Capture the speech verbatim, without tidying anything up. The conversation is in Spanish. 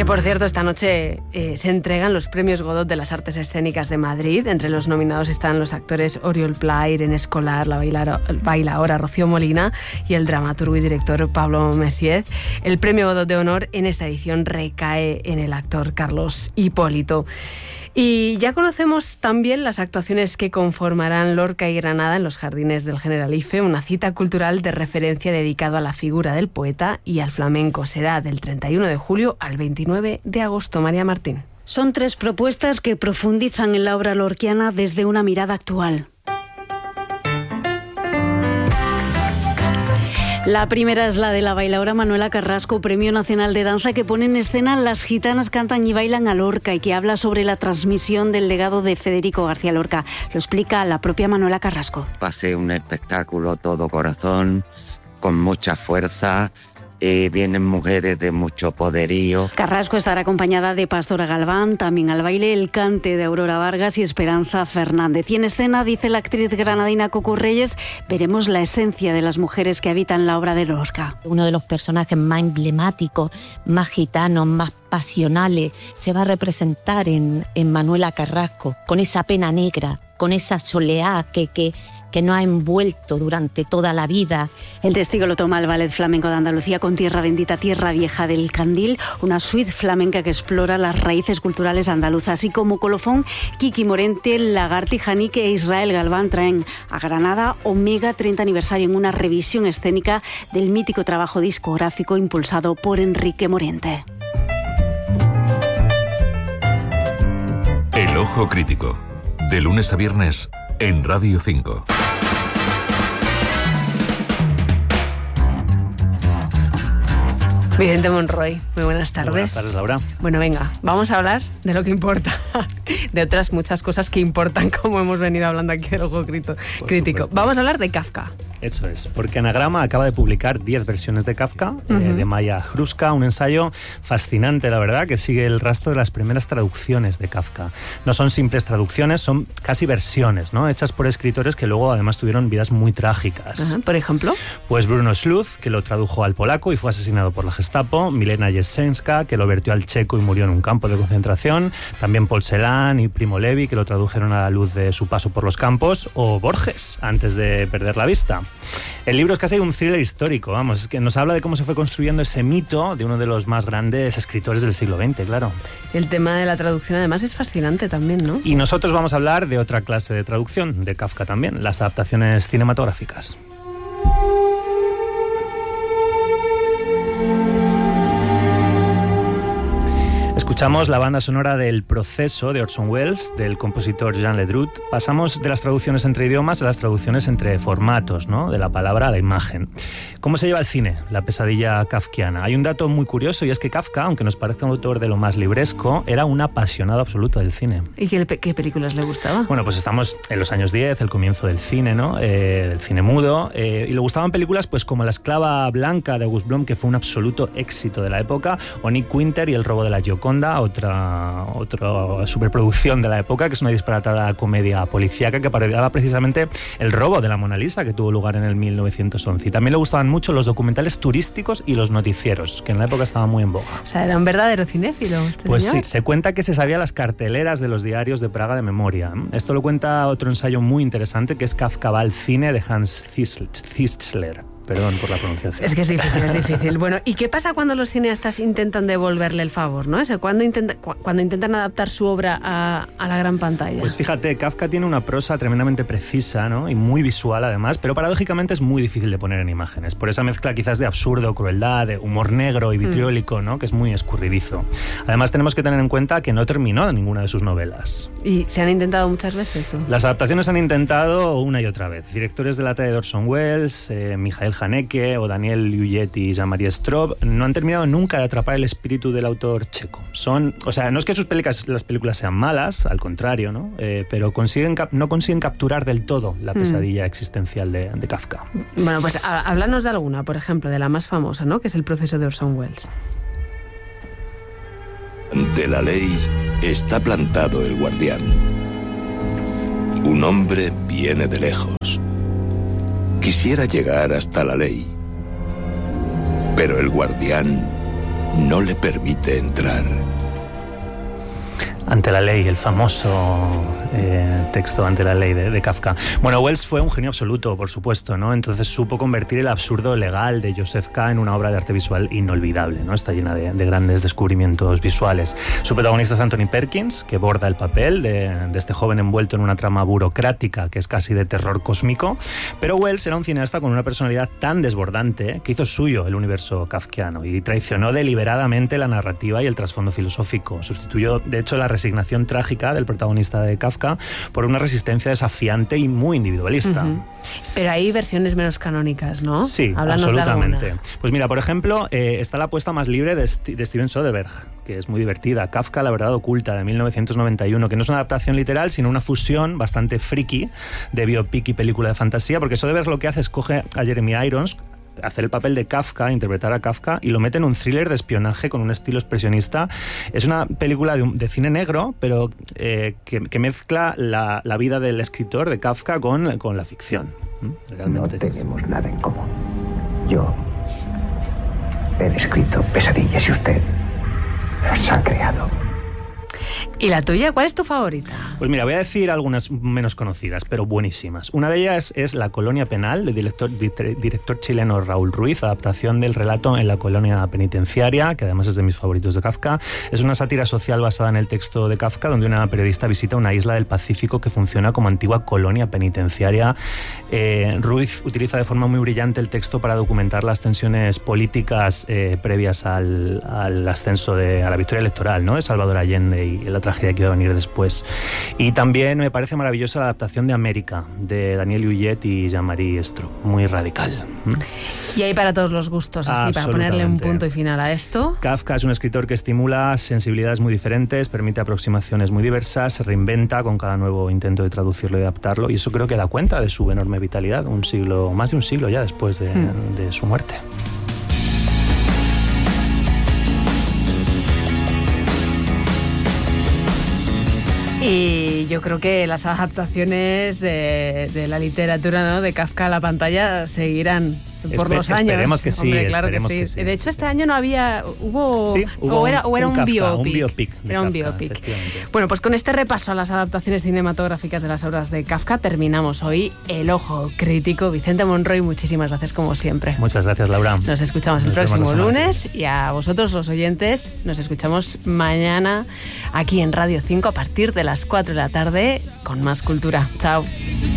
Que por cierto, esta noche eh, se entregan los premios Godot de las Artes Escénicas de Madrid. Entre los nominados están los actores Oriol Pla, Irene Escolar, la bailara, bailaora Rocío Molina y el dramaturgo y director Pablo Messiez. El premio Godot de honor en esta edición recae en el actor Carlos Hipólito. Y ya conocemos también las actuaciones que conformarán Lorca y Granada en los Jardines del Generalife, una cita cultural de referencia dedicado a la figura del poeta y al flamenco. Será del treinta y uno de julio al veintinueve de agosto. María Martín. Son tres propuestas que profundizan en la obra lorquiana desde una mirada actual. La primera es la de la bailaora Manuela Carrasco, Premio Nacional de Danza, que pone en escena Las gitanas cantan y bailan a Lorca y que habla sobre la transmisión del legado de Federico García Lorca. Lo explica la propia Manuela Carrasco. Pasé un espectáculo todo corazón, con mucha fuerza. Eh, vienen mujeres de mucho poderío. Carrasco estará acompañada de Pastora Galván, también al baile el cante de Aurora Vargas y Esperanza Fernández. Y en escena, dice la actriz granadina Coco Reyes, veremos la esencia de las mujeres que habitan la obra de Lorca. Uno de los personajes más emblemáticos, más gitanos, más pasionales, se va a representar en, en Manuela Carrasco, con esa pena negra, con esa soleá que... que que nos ha envuelto durante toda la vida. El testigo lo toma el Ballet Flamenco de Andalucía con Tierra Bendita, Tierra Vieja del Candil, una suite flamenca que explora las raíces culturales andaluzas. Y como colofón, Kiki Morente, Lagarti Janique e Israel Galván traen a Granada Omega treinta aniversario en una revisión escénica del mítico trabajo discográfico impulsado por Enrique Morente. El Ojo Crítico, de lunes a viernes en Radio cinco. Vicente Monroy, muy buenas tardes. Muy buenas tardes, Laura. Bueno, venga, vamos a hablar de lo que importa, de otras muchas cosas que importan, como hemos venido hablando aquí del Ojo Crítico. Supuesto. Vamos a hablar de Kafka. Eso es, porque Anagrama acaba de publicar diez versiones de Kafka, uh-huh. eh, de Maya Hruska, un ensayo fascinante, la verdad, que sigue el rastro de las primeras traducciones de Kafka. No son simples traducciones, son casi versiones, ¿no? Hechas por escritores que luego además tuvieron vidas muy trágicas. Uh-huh. ¿Por ejemplo? Pues Bruno Sluz, que lo tradujo al polaco y fue asesinado por la Gestapo, Milena Jessenska, que lo vertió al checo y murió en un campo de concentración, también Paul Celan y Primo Levi, que lo tradujeron a la luz de su paso por los campos, o Borges, antes de perder la vista. El libro es casi un thriller histórico, vamos, es que nos habla de cómo se fue construyendo ese mito de uno de los más grandes escritores del siglo veinte, claro. El tema de la traducción además es fascinante también, ¿no? Y nosotros vamos a hablar de otra clase de traducción, de Kafka también, las adaptaciones cinematográficas. Escuchamos la banda sonora del Proceso de Orson Welles, del compositor Jean Ledrut. Pasamos de las traducciones entre idiomas a las traducciones entre formatos, ¿no? De la palabra a la imagen. ¿Cómo se lleva el cine, la pesadilla kafkiana? Hay un dato muy curioso y es que Kafka, aunque nos parezca un autor de lo más libresco, era un apasionado absoluto del cine. ¿Y qué, qué películas le gustaba? Bueno, pues estamos en los años diez, el comienzo del cine, ¿no? Eh, del cine mudo. Eh, y le gustaban películas pues como La esclava blanca de August Blom, que fue un absoluto éxito de la época, o Nick Winter y El robo de la Gioconda, otra, otra superproducción de la época, que es una disparatada comedia policíaca que parodiaba precisamente el robo de la Mona Lisa, que tuvo lugar en el mil novecientos once. Y también le gustaban mucho los documentales turísticos y los noticieros, que en la época estaban muy en boga. O sea, era un verdadero cinéfilo este Pues señor. Sí, se cuenta que se sabía las carteleras de los diarios de Praga de memoria. Esto lo cuenta otro ensayo muy interesante, que es Kafka va al cine, de Hans Zisler. Perdón por la pronunciación. Es que es difícil, es difícil. Bueno, ¿y qué pasa cuando los cineastas intentan devolverle el favor, ¿no? O sea, cuando, intenta, cuando intentan adaptar su obra a, a la gran pantalla. Pues fíjate, Kafka tiene una prosa tremendamente precisa, ¿no? Y muy visual además, pero paradójicamente es muy difícil de poner en imágenes, por esa mezcla quizás de absurdo, crueldad, de humor negro y vitriólico, ¿no? Que es muy escurridizo. Además tenemos que tener en cuenta que no terminó ninguna de sus novelas. ¿Y se han intentado muchas veces? ¿O? Las adaptaciones se han intentado una y otra vez. Directores de la talla de Orson Welles, eh, Michael Haneke o Daniel Liuyetti y Jean-Marie Straub no han terminado nunca de atrapar el espíritu del autor checo. Son, o sea, no es que sus películas, las películas sean malas, al contrario, ¿no? Eh, pero consiguen, no consiguen capturar del todo la pesadilla mm. existencial de, de Kafka. Bueno, pues háblanos de alguna, por ejemplo, de la más famosa, ¿no? Que es El proceso de Orson Welles. De la ley está plantado el guardián. Un hombre viene de lejos. Quisiera llegar hasta la ley, pero el guardián no le permite entrar. Ante la ley, el famoso eh, texto Ante la ley de, de Kafka. Bueno, Wells fue un genio absoluto, por supuesto, ¿no? Entonces supo convertir el absurdo legal de Joseph K. en una obra de arte visual inolvidable, ¿no? Está llena de, de grandes descubrimientos visuales. Su protagonista es Anthony Perkins, que borda el papel de, de este joven envuelto en una trama burocrática que es casi de terror cósmico. Pero Wells era un cineasta con una personalidad tan desbordante que hizo suyo el universo kafkiano y traicionó deliberadamente la narrativa y el trasfondo filosófico. Sustituyó, de hecho, la resignación trágica del protagonista de Kafka por una resistencia desafiante y muy individualista. Uh-huh. Pero hay versiones menos canónicas, ¿no? Sí, Háblanos absolutamente. Pues mira, por ejemplo, eh, está la apuesta más libre de, St- de Steven Soderbergh, que es muy divertida. Kafka, la verdad oculta, de mil novecientos noventa y uno, que no es una adaptación literal, sino una fusión bastante friki de biopic y película de fantasía, porque Soderbergh lo que hace es coge a Jeremy Irons, hacer el papel de Kafka, interpretar a Kafka, y lo mete en un thriller de espionaje con un estilo expresionista. Es una película de, un, de cine negro, pero eh, que, que mezcla la, la vida del escritor de Kafka con, con la ficción. Realmente no tenemos es... nada en común. Yo he descrito pesadillas y usted las ha creado. ¿Y la tuya? ¿Cuál es tu favorita? Pues mira, voy a decir algunas menos conocidas, pero buenísimas. Una de ellas es La colonia penal, del director, director chileno Raúl Ruiz, adaptación del relato En la colonia penitenciaria, que además es de mis favoritos de Kafka. Es una sátira social basada en el texto de Kafka, donde una periodista visita una isla del Pacífico que funciona como antigua colonia penitenciaria. Eh, Ruiz utiliza de forma muy brillante el texto para documentar las tensiones políticas eh, previas al, al ascenso, de, a la victoria electoral, ¿no?, de Salvador Allende y la tragedia que iba a venir después. Y también me parece maravillosa la adaptación de América, de Daniel Huyet y Jean-Marie Estro, muy radical. Y hay para todos los gustos, así, para ponerle un punto y final a esto. Kafka es un escritor que estimula sensibilidades muy diferentes, permite aproximaciones muy diversas, se reinventa con cada nuevo intento de traducirlo y adaptarlo, y eso creo que da cuenta de su enorme vitalidad, un siglo, más de un siglo ya después de, hmm. de su muerte. Y yo creo que las adaptaciones de, de la literatura, ¿no?, de Kafka a la pantalla seguirán por Espe- los años. Esperemos que sí, Hombre, claro esperemos que sí. que sí. De hecho, sí, este sí. año no había... Hubo, sí, hubo o era, o era un, un, Kafka, biopic. un biopic. Era un Kafka, biopic. Bueno, pues con este repaso a las adaptaciones cinematográficas de las obras de Kafka terminamos hoy El Ojo Crítico. Vicente Monroy, muchísimas gracias como siempre. Muchas gracias, Laura. Nos escuchamos nos el próximo lunes que... y a vosotros los oyentes nos escuchamos mañana aquí en Radio cinco a partir de las cuatro de la tarde con más cultura. Chao.